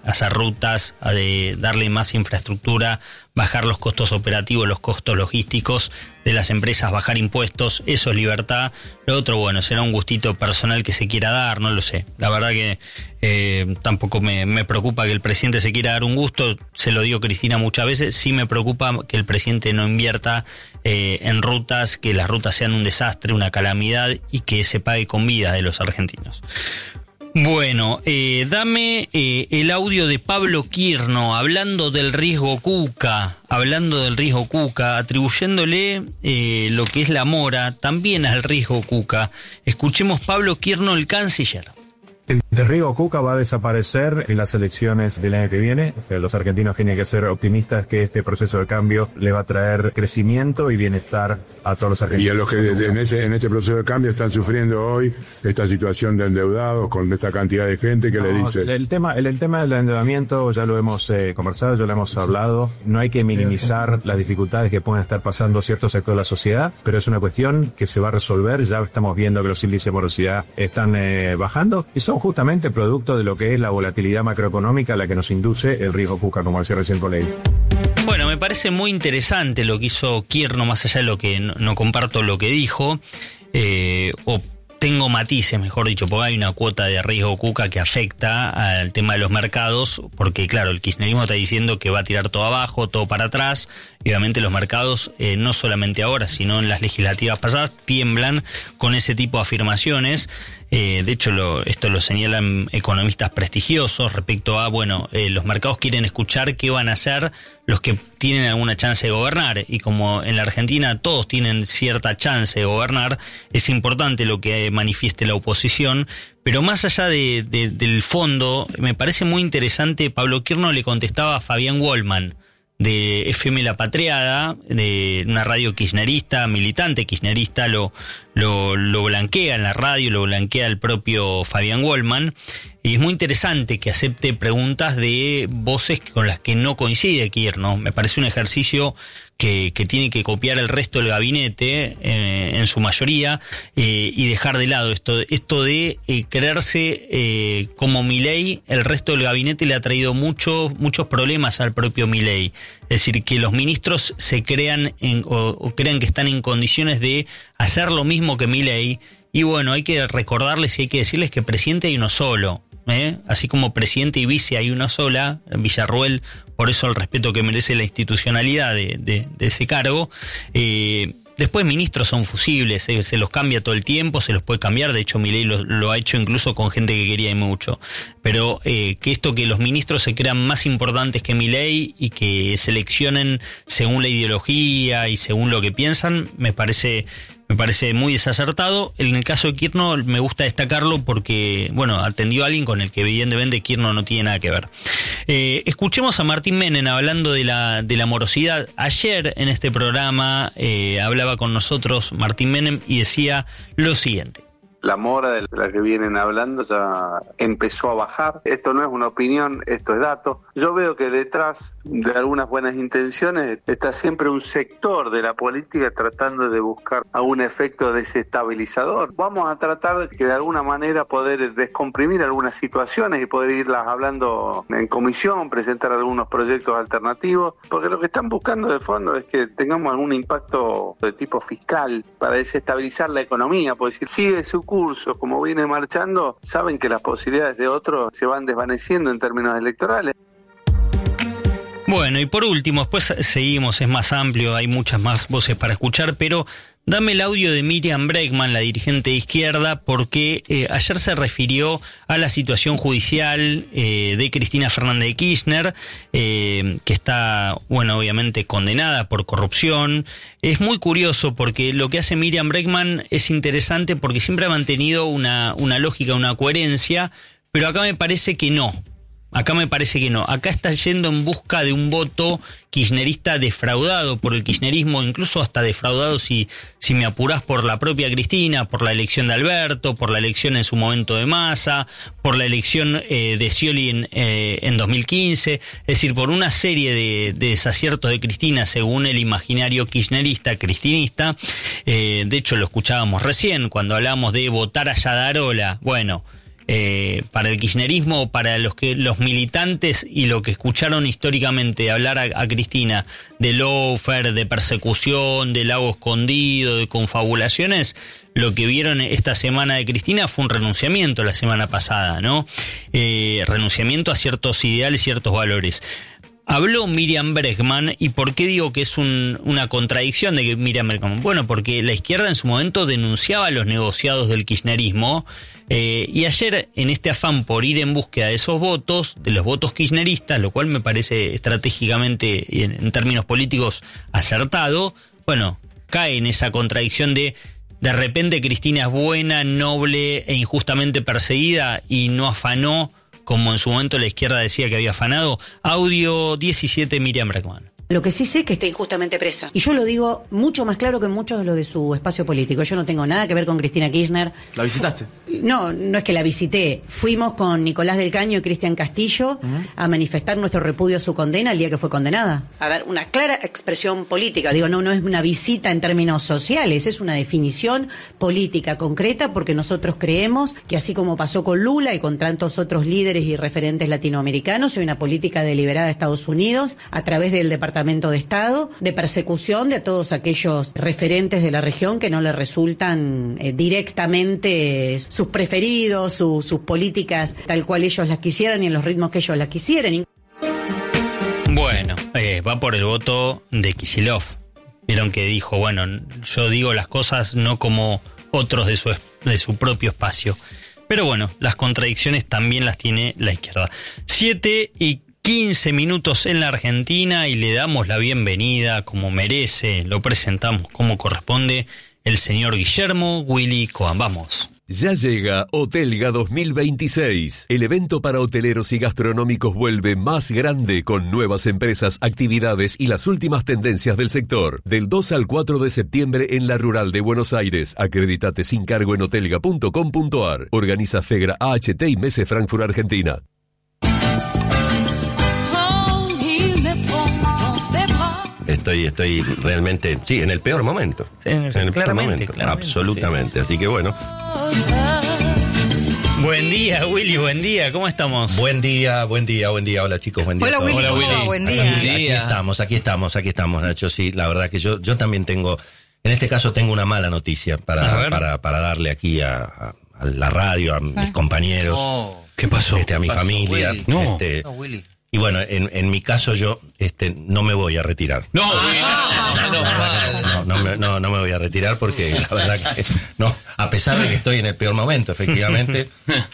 hacer rutas, darle más infraestructura, bajar los costos operativos, los costos logísticos de las empresas, bajar impuestos, eso es libertad. Lo otro, bueno, será un gustito personal que se quiera dar, no lo sé. La verdad que tampoco me preocupa que el presidente se quiera dar un gusto, se lo digo Cristina muchas veces, sí me preocupa que el presidente no invierta en rutas, que las rutas sean un desastre, una calamidad y que se pague con vida de los argentinos. Bueno, dame el audio de Pablo Quirno hablando del riesgo Cuca, atribuyéndole lo que es la mora también al riesgo Cuca. Escuchemos Pablo Quirno, el canciller. El riesgo Cuca va a desaparecer en las elecciones del año que viene. O sea, los argentinos tienen que ser optimistas que este proceso de cambio le va a traer crecimiento y bienestar a todos los argentinos. Y a los que en este proceso de cambio están sufriendo hoy esta situación de endeudados con esta cantidad de gente que le dice... El tema del endeudamiento ya lo hemos conversado, ya lo hemos hablado. No hay que minimizar las dificultades que pueden estar pasando ciertos sectores de la sociedad, pero es una cuestión que se va a resolver. Ya estamos viendo que los índices de morosidad están bajando y son justamente producto de lo que es la volatilidad macroeconómica a la que nos induce el riesgo Cuca, como decía recién Poley. Bueno, me parece muy interesante lo que hizo Quirno, más allá de lo que no comparto lo que dijo, o tengo matices, mejor dicho, porque hay una cuota de riesgo Cuca que afecta al tema de los mercados, porque claro, el kirchnerismo está diciendo que va a tirar todo abajo, todo para atrás, y obviamente los mercados, no solamente ahora, sino en las legislativas pasadas, tiemblan con ese tipo de afirmaciones. De hecho, esto lo señalan economistas prestigiosos respecto a, los mercados quieren escuchar qué van a hacer los que tienen alguna chance de gobernar, y como en la Argentina todos tienen cierta chance de gobernar, es importante lo que manifieste la oposición. Pero más allá del fondo, me parece muy interesante, Pablo Quirno le contestaba a Fabián Wallman, de FM La Patriada, de una radio kirchnerista, militante kirchnerista, lo blanquea en la radio, lo blanquea el propio Fabián Wallman, y es muy interesante que acepte preguntas de voces con las que no coincide Quirno. Me parece un ejercicio que tiene que copiar el resto del gabinete, en su mayoría, y dejar de lado esto de creerse como Milei. El resto del gabinete le ha traído muchos problemas al propio Milei. Es decir, que los ministros se crean o crean que están en condiciones de hacer lo mismo que Milei. Y bueno, hay que recordarles y hay que decirles que presidente hay uno solo. Así como presidente y vice hay una sola, Villarruel, por eso el respeto que merece la institucionalidad de ese cargo. Después ministros son fusibles, se los cambia todo el tiempo, se los puede cambiar, de hecho Milei lo ha hecho incluso con gente que quería y mucho. Pero que los ministros se crean más importantes que Milei y que seleccionen según la ideología y según lo que piensan, me parece muy desacertado. En el caso de Quirno me gusta destacarlo porque, atendió a alguien con el que evidentemente Quirno no tiene nada que ver. Escuchemos a Martín Menem hablando de la morosidad. Ayer en este programa hablaba con nosotros Martín Menem y decía lo siguiente. La mora de la que vienen hablando ya empezó a bajar. Esto no es una opinión, esto es dato. Yo veo que detrás de algunas buenas intenciones está siempre un sector de la política tratando de buscar algún efecto desestabilizador. Vamos a tratar de que de alguna manera poder descomprimir algunas situaciones y poder irlas hablando en comisión, presentar algunos proyectos alternativos, porque lo que están buscando de fondo es que tengamos algún impacto de tipo fiscal para desestabilizar la economía, porque si sigue su curso como viene marchando, saben que las posibilidades de otros se van desvaneciendo en términos electorales. Bueno, y por último, después seguimos, es más amplio, hay muchas más voces para escuchar, pero dame el audio de Miriam Bregman, la dirigente de izquierda, porque ayer se refirió a la situación judicial de Cristina Fernández de Kirchner, que está, obviamente condenada por corrupción. Es muy curioso porque lo que hace Miriam Bregman es interesante porque siempre ha mantenido una lógica, una coherencia, pero acá me parece que no. Acá está yendo en busca de un voto kirchnerista defraudado por el kirchnerismo, incluso hasta defraudado si me apurás por la propia Cristina, por la elección de Alberto, por la elección en su momento de Massa, por la elección de Scioli en 2015, es decir, por una serie de desaciertos de Cristina según el imaginario kirchnerista, cristinista. De hecho lo escuchábamos recién cuando hablábamos de votar a Yadarola. para el kirchnerismo, para los militantes y lo que escucharon históricamente hablar a Cristina de lawfare, de persecución, de lago escondido, de confabulaciones, lo que vieron esta semana de Cristina fue un renunciamiento la semana pasada, ¿no? Renunciamiento a ciertos ideales, ciertos valores. Habló Miriam Bregman, ¿y por qué digo que es una contradicción de que Miriam Bregman? Bueno, porque la izquierda en su momento denunciaba los negociados del kirchnerismo, y ayer, en este afán por ir en búsqueda de esos votos, de los votos kirchneristas, lo cual me parece estratégicamente y en términos políticos acertado, bueno, cae en esa contradicción de repente Cristina es buena, noble e injustamente perseguida y no afanó como en su momento la izquierda decía que había afanado. Audio 17, Miriam Bregman. Lo que sí sé es que está injustamente presa. Y yo lo digo mucho más claro que muchos de los de su espacio político. Yo no tengo nada que ver con Cristina Kirchner. ¿La visitaste? No es que la visité. Fuimos con Nicolás del Caño y Cristian Castillo a manifestar nuestro repudio a su condena el día que fue condenada. A dar una clara expresión política. Digo, no es una visita en términos sociales, es una definición política concreta, porque nosotros creemos que así como pasó con Lula y con tantos otros líderes y referentes latinoamericanos, hay una política deliberada de Estados Unidos a través del Departamento de Estado de persecución de todos aquellos referentes de la región que no le resultan directamente sus preferidos, sus políticas tal cual ellos las quisieran y en los ritmos que ellos las quisieran. Bueno, va por el voto de Kicillof. Vieron que dijo, bueno, yo digo las cosas no como otros de su propio espacio. Pero bueno, las contradicciones también las tiene la izquierda. 7:15 minutos en la Argentina y le damos la bienvenida como merece, lo presentamos como corresponde, el señor Guillermo Willy Cohen. Vamos. Ya llega Hotelga 2026. El evento para hoteleros y gastronómicos vuelve más grande con nuevas empresas, actividades y las últimas tendencias del sector. Del 2 al 4 de septiembre en la Rural de Buenos Aires. Acredítate sin cargo en hotelga.com.ar. Organiza FEGRA, AHT y Messe Frankfurt, Argentina. Estoy realmente, sí, en el peor momento. Sí, en el peor momento, claramente, absolutamente. Sí. Así que bueno. Buen día, Willy, buen día. ¿Cómo estamos? Buen día. Hola, chicos, buen día. Hola, Willy, Hola, Willy. buen día. Aquí estamos, Nacho. Sí, la verdad que yo también tengo, en este caso tengo una mala noticia para darle aquí a la radio, a mis compañeros. Oh, ¿qué pasó? A mi familia. Willy? No. Willy. Y bueno, en mi caso yo no me voy a retirar. No, No me voy a retirar porque la verdad que no, a pesar de que estoy en el peor momento, efectivamente,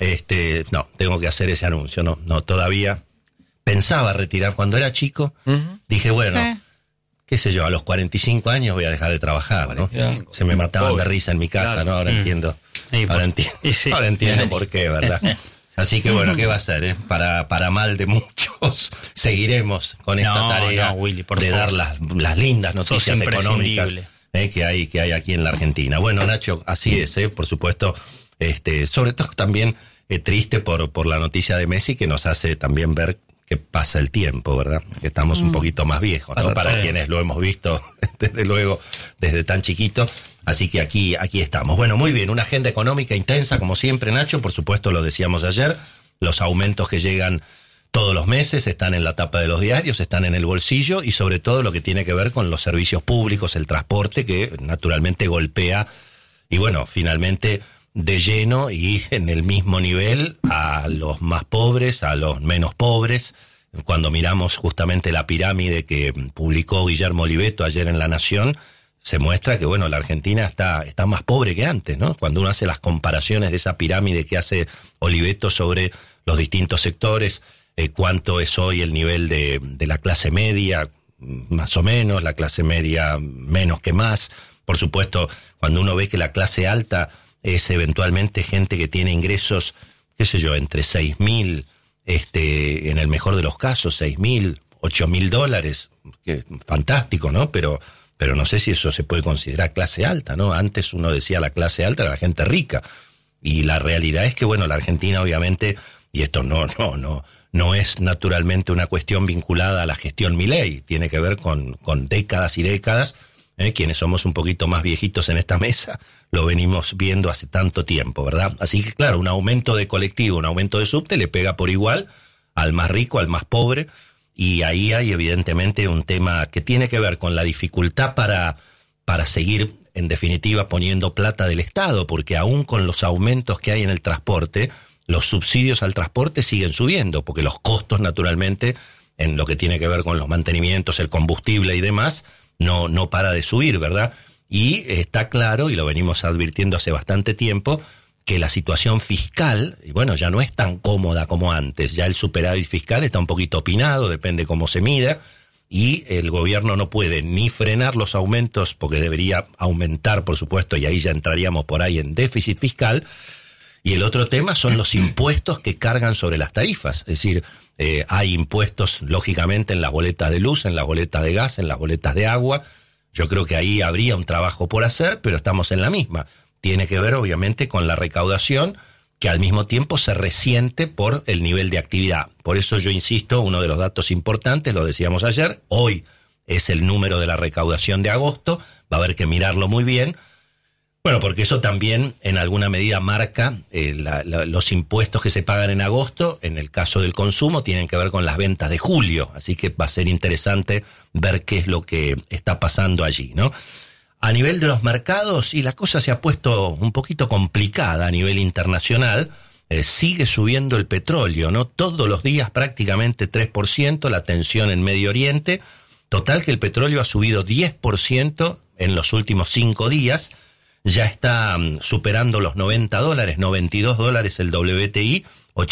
no, tengo que hacer ese anuncio. No, todavía pensaba retirar cuando era chico. Dije, bueno, Sí. qué sé yo, a los 45 años voy a dejar de trabajar, ¿no? 45. Se me mataban de risa en mi casa, Claro. ¿no? Ahora entiendo. Sí, Ahora entiendo por qué, ¿verdad? Así que bueno, ¿qué va a ser? Para mal de muchos, seguiremos con esta tarea Willy, por de favor. dar las lindas noticias Sos económicas imprescindible. que hay aquí en la Argentina. Bueno, Nacho, así es, por supuesto, sobre todo también triste por la noticia de Messi, que nos hace también ver que pasa el tiempo, ¿verdad? Que estamos un poquito más viejos, ¿no? Para quienes lo hemos visto, desde luego, desde tan chiquito. Así que aquí estamos. Bueno, muy bien, una agenda económica intensa, como siempre, Nacho. Por supuesto, lo decíamos ayer, los aumentos que llegan todos los meses están en la tapa de los diarios, están en el bolsillo, y sobre todo lo que tiene que ver con los servicios públicos, el transporte, que naturalmente golpea, y bueno, finalmente de lleno y en el mismo nivel a los más pobres, a los menos pobres. Cuando miramos justamente la pirámide que publicó Guillermo Oliveto ayer en La Nación, se muestra que, bueno, la Argentina está más pobre que antes, ¿no? Cuando uno hace las comparaciones de esa pirámide que hace Oliveto sobre los distintos sectores, cuánto es hoy el nivel de la clase media, más o menos, la clase media menos que más. Por supuesto, cuando uno ve que la clase alta es eventualmente gente que tiene ingresos, qué sé yo, entre 6.000, en el mejor de los casos, 6.000, $8.000, que fantástico, ¿no? Pero no sé si eso se puede considerar clase alta, ¿no? Antes uno decía la clase alta era la gente rica. Y la realidad es que, bueno, la Argentina obviamente, y esto no es naturalmente una cuestión vinculada a la gestión Milei, tiene que ver con décadas y décadas quienes somos un poquito más viejitos en esta mesa, lo venimos viendo hace tanto tiempo, ¿verdad? Así que claro, un aumento de colectivo, un aumento de subte le pega por igual al más rico, al más pobre, y ahí hay evidentemente un tema que tiene que ver con la dificultad para seguir, en definitiva, poniendo plata del Estado, porque aún con los aumentos que hay en el transporte, los subsidios al transporte siguen subiendo, porque los costos, naturalmente, en lo que tiene que ver con los mantenimientos, el combustible y demás, no para de subir, ¿verdad? Y está claro, y lo venimos advirtiendo hace bastante tiempo, que la situación fiscal, y bueno, ya no es tan cómoda como antes. Ya el superávit fiscal está un poquito opinado, depende cómo se mida, y el gobierno no puede ni frenar los aumentos, porque debería aumentar, por supuesto, y ahí ya entraríamos por ahí en déficit fiscal. Y el otro tema son los impuestos que cargan sobre las tarifas. Es decir, hay impuestos, lógicamente, en las boletas de luz, en las boletas de gas, en las boletas de agua. Yo creo que ahí habría un trabajo por hacer, pero estamos en la misma. Tiene que ver, obviamente, con la recaudación, que al mismo tiempo se resiente por el nivel de actividad. Por eso yo insisto, uno de los datos importantes, lo decíamos ayer, hoy es el número de la recaudación de agosto, va a haber que mirarlo muy bien. Bueno, porque eso también en alguna medida marca los impuestos que se pagan en agosto, en el caso del consumo, tienen que ver con las ventas de julio, así que va a ser interesante ver qué es lo que está pasando allí, ¿no? A nivel de los mercados, y la cosa se ha puesto un poquito complicada a nivel internacional, sigue subiendo el petróleo, ¿no? Todos los días prácticamente 3%, la tensión en Medio Oriente, total que el petróleo ha subido 10% en los últimos 5 días, ya está superando los $90, $92 el WTI,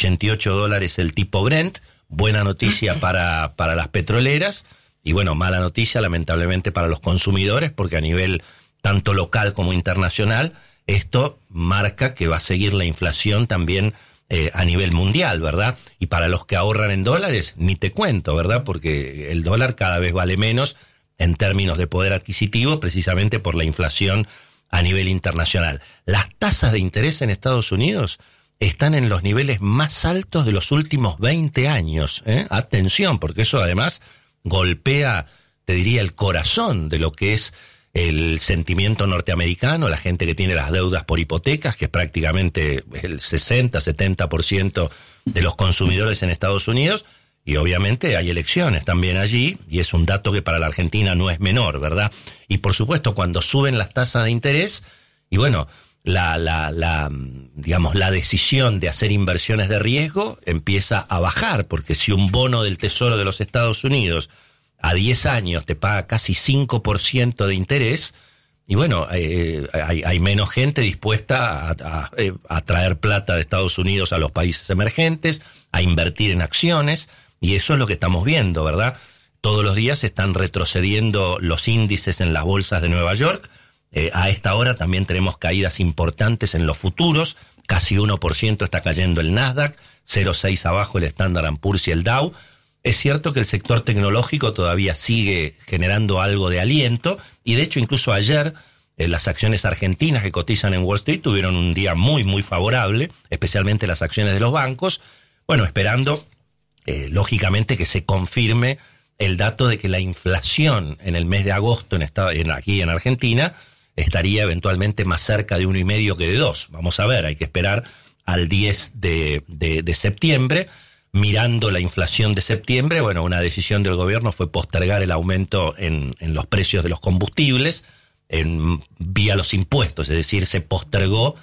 $88 el tipo Brent, buena noticia para las petroleras, y bueno, mala noticia lamentablemente para los consumidores, porque a nivel tanto local como internacional, esto marca que va a seguir la inflación también a nivel mundial, ¿verdad? Y para los que ahorran en dólares, ni te cuento, ¿verdad? Porque el dólar cada vez vale menos en términos de poder adquisitivo, precisamente por la inflación a nivel internacional. Las tasas de interés en Estados Unidos están en los niveles más altos de los últimos 20 años. Atención, porque eso además golpea, te diría, el corazón de lo que es el sentimiento norteamericano, la gente que tiene las deudas por hipotecas, que es prácticamente el 60-70% de los consumidores en Estados Unidos, y obviamente hay elecciones también allí, y es un dato que para la Argentina no es menor, ¿verdad? Y por supuesto, cuando suben las tasas de interés, y bueno, digamos, la decisión de hacer inversiones de riesgo empieza a bajar, porque si un bono del Tesoro de los Estados Unidos a 10 años te paga casi 5% de interés, y bueno, hay menos gente dispuesta a traer plata de Estados Unidos a los países emergentes, a invertir en acciones, y eso es lo que estamos viendo, ¿verdad? Todos los días están retrocediendo los índices en las bolsas de Nueva York. A esta hora también tenemos caídas importantes en los futuros, casi 1% está cayendo el Nasdaq, 0,6 abajo el Standard & Poor's y el Dow. Es cierto que el sector tecnológico todavía sigue generando algo de aliento, y de hecho incluso ayer las acciones argentinas que cotizan en Wall Street tuvieron un día muy, muy favorable, especialmente las acciones de los bancos, bueno, esperando lógicamente que se confirme el dato de que la inflación en el mes de agosto aquí en Argentina estaría eventualmente más cerca de 1,5 que de 2. Vamos a ver, hay que esperar al 10 de septiembre. Mirando la inflación de septiembre, bueno, una decisión del gobierno fue postergar el aumento en los precios de los combustibles vía los impuestos, es decir, se postergó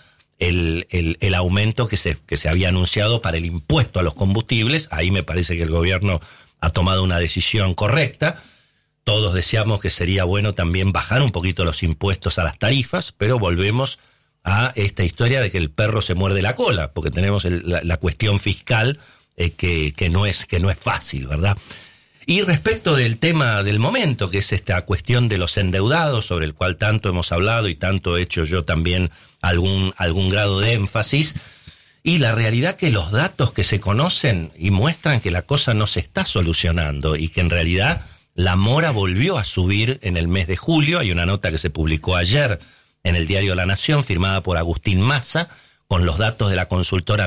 el aumento que se había anunciado para el impuesto a los combustibles. Ahí me parece que el gobierno ha tomado una decisión correcta. Todos deseamos que sería bueno también bajar un poquito los impuestos a las tarifas, pero volvemos a esta historia de que el perro se muerde la cola, porque tenemos la cuestión fiscal que no es fácil, ¿verdad? Y respecto del tema del momento, que es esta cuestión de los endeudados, sobre el cual tanto hemos hablado y tanto he hecho yo también algún grado de énfasis, y la realidad que los datos que se conocen y muestran que la cosa no se está solucionando y que en realidad la mora volvió a subir en el mes de julio. Hay una nota que se publicó ayer en el diario La Nación, firmada por Agustín Massa, con los datos de la consultora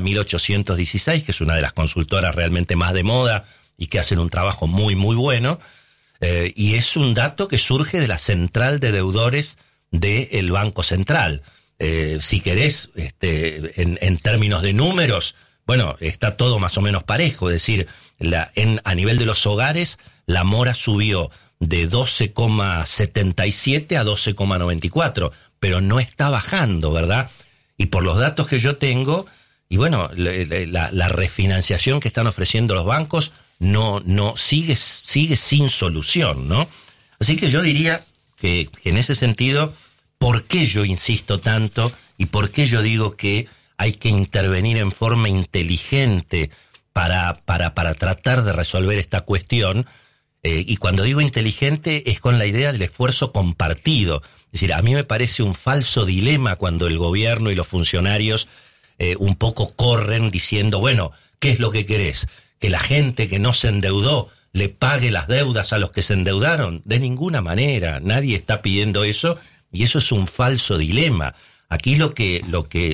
1816, que es una de las consultoras realmente más de moda y que hacen un trabajo muy, muy bueno. Y es un dato que surge de la central de deudores del Banco Central. Si querés, en términos de números, bueno, está todo más o menos parejo. Es decir, a nivel de los hogares, la mora subió de 12,77 a 12,94, pero no está bajando, ¿verdad? Y por los datos que yo tengo, y bueno, la refinanciación que están ofreciendo los bancos no sigue sin solución, ¿no? Así que yo diría que en ese sentido, ¿por qué yo insisto tanto y por qué yo digo que hay que intervenir en forma inteligente para tratar de resolver esta cuestión? Y cuando digo inteligente es con la idea del esfuerzo compartido. Es decir, a mí me parece un falso dilema cuando el gobierno y los funcionarios un poco corren diciendo, bueno, ¿qué es lo que querés? ¿Que la gente que no se endeudó le pague las deudas a los que se endeudaron? De ninguna manera, nadie está pidiendo eso, y eso es un falso dilema. Aquí lo que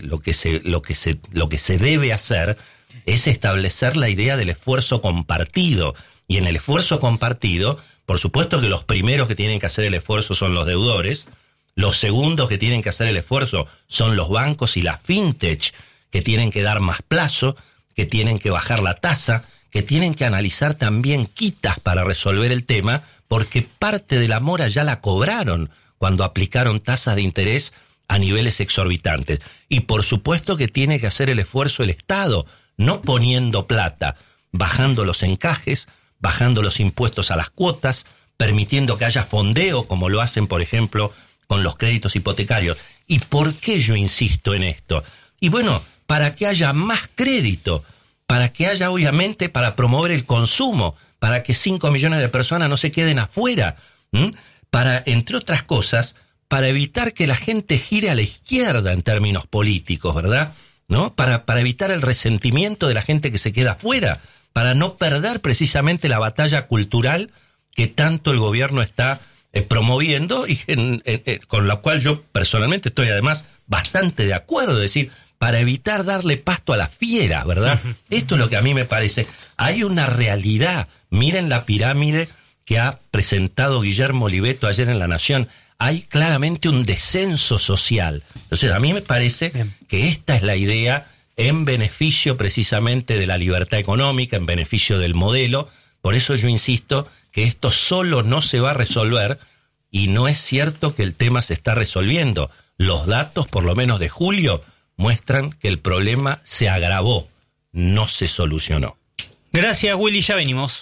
se debe hacer es establecer la idea del esfuerzo compartido. Y en el esfuerzo compartido, por supuesto que los primeros que tienen que hacer el esfuerzo son los deudores, los segundos que tienen que hacer el esfuerzo son los bancos y las fintech, que tienen que dar más plazo, que tienen que bajar la tasa, que tienen que analizar también quitas para resolver el tema, porque parte de la mora ya la cobraron cuando aplicaron tasas de interés a niveles exorbitantes. Y por supuesto que tiene que hacer el esfuerzo el Estado, no poniendo plata, bajando los encajes, bajando los impuestos a las cuotas, permitiendo que haya fondeo, como lo hacen, por ejemplo, con los créditos hipotecarios. ¿Y por qué yo insisto en esto? Y bueno, para que haya más crédito, para que haya, obviamente, para promover el consumo, para que 5 millones de personas no se queden afuera, para, entre otras cosas, para evitar que la gente gire a la izquierda en términos políticos, ¿verdad? ¿No? Para evitar el resentimiento de la gente que se queda afuera, para no perder precisamente la batalla cultural que tanto el gobierno está promoviendo y con la cual yo personalmente estoy además bastante de acuerdo, es decir, para evitar darle pasto a la fiera, ¿verdad? Esto es lo que a mí me parece. Hay una realidad. Miren la pirámide que ha presentado Guillermo Oliveto ayer en La Nación. Hay claramente un descenso social. Entonces, a mí me parece que esta es la idea en beneficio precisamente de la libertad económica, en beneficio del modelo. Por eso yo insisto que esto solo no se va a resolver, y no es cierto que el tema se está resolviendo. Los datos, por lo menos de julio, muestran que el problema se agravó, no se solucionó. Gracias, Willy, ya venimos.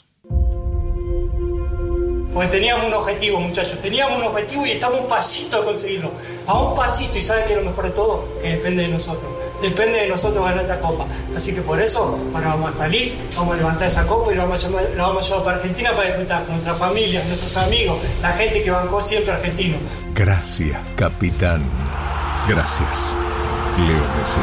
Porque teníamos un objetivo, muchachos, teníamos un objetivo y estamos a un pasito de conseguirlo. A un pasito, y ¿saben qué es lo mejor de todo? Que depende de nosotros. Depende de nosotros ganar esta copa. Así que por eso, ahora vamos a salir, vamos a levantar esa copa y la vamos a llevar para Argentina para disfrutar con nuestra familia, nuestros amigos, la gente que bancó siempre argentino. Gracias, capitán. Gracias, Leo Messi.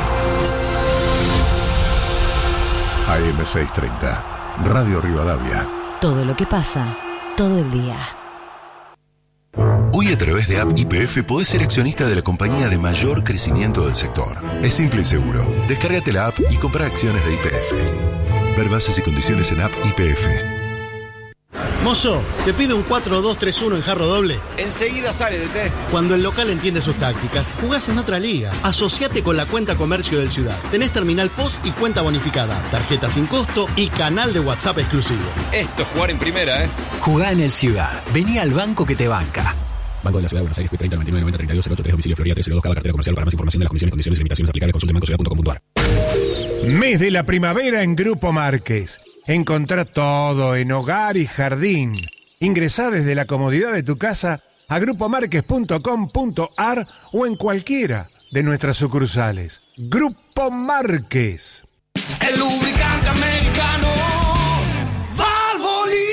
AM630, Radio Rivadavia. Todo lo que pasa, todo el día. Hoy a través de App YPF podés ser accionista de la compañía de mayor crecimiento del sector. Es simple y seguro. Descárgate la app y compra acciones de YPF. Ver bases y condiciones en App YPF. Mozo, te pido un 4-2-3-1 en jarro doble. Enseguida sale, DT. Cuando el local entiende sus tácticas, jugás en otra liga. Asociate con la cuenta comercio del Ciudad. Tenés terminal POS y cuenta bonificada, tarjeta sin costo y canal de WhatsApp exclusivo. Esto es jugar en primera, ¿eh? Jugá en el Ciudad. Vení al banco que te banca. Banco de la Ciudad de Buenos Aires, 30 99 90 32 03, domicilio Florida 302, cada cartera comercial. Para más información de las comisiones, condiciones y limitaciones aplicables, consulte bancociudad.com.ar. Mes de la primavera en Grupo Márquez. Encontrá todo en hogar y jardín. Ingresá desde la comodidad de tu casa a grupomarquez.com.ar o en cualquiera de nuestras sucursales. Grupo Márquez. El lubricante americano Valvoline.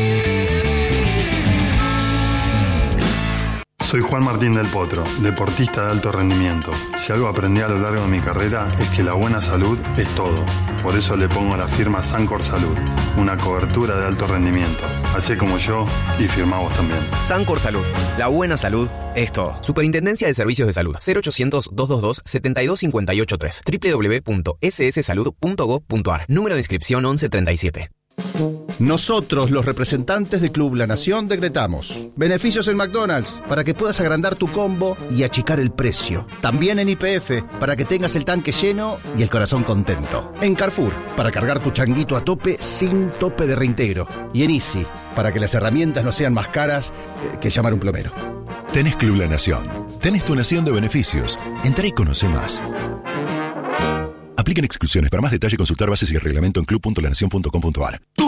Soy Juan Martín del Potro, deportista de alto rendimiento. Si algo aprendí a lo largo de mi carrera es que la buena salud es todo. Por eso le pongo la firma Sancor Salud, una cobertura de alto rendimiento. Hacé como yo y firmá vos también. Sancor Salud, la buena salud es todo. Superintendencia de Servicios de Salud, 0800-222-72583, www.sssalud.gov.ar, número de inscripción 1137. Nosotros, los representantes de Club La Nación, decretamos beneficios en McDonald's para que puedas agrandar tu combo y achicar el precio. También en YPF para que tengas el tanque lleno y el corazón contento. En Carrefour para cargar tu changuito a tope sin tope de reintegro. Y en Easy para que las herramientas no sean más caras que llamar a un plomero. Tenés Club La Nación. Tenés tu nación de beneficios. Entrá y conoce más. Apliquen exclusiones. Para más detalle, consultar bases y el reglamento en club.lanacion.com.ar.